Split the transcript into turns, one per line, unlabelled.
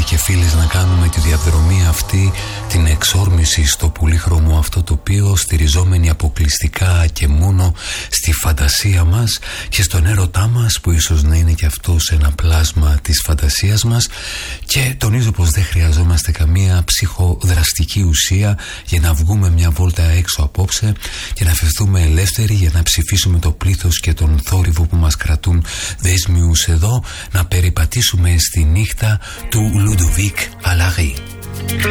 και φίλες, να κάνουμε τη διαδρομή αυτή, την εξόρμηση στο πολύχρωμο αυτό τοπίο, στηριζόμενοι αποκλειστικά και μόνο στη φαντασία μας και στον έρωτά μας, που ίσως να είναι και αυτός ένα πλάσμα της φαντασίας μας. Και τονίζω πως δεν χρειαζόμαστε καμία ψυχοδραστική ουσία για να βγούμε μια βόλτα έξω απόψε και να φευθούμε ελεύθεροι για να ψηφίσουμε το πλήθος και τον θόρυβο που μας κρατούν δέσμιους εδώ, να περιπατήσουμε στη νύχτα του Λουντοβίκ Αλαρί.